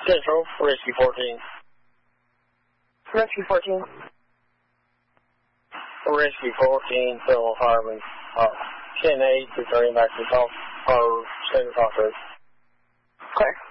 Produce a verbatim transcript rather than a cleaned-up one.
Central, Rescue fourteen. Rescue fourteen. Rescue fourteen, Federal Fireman. Uh, ten eight, returning back to the top, or center top road. Clear.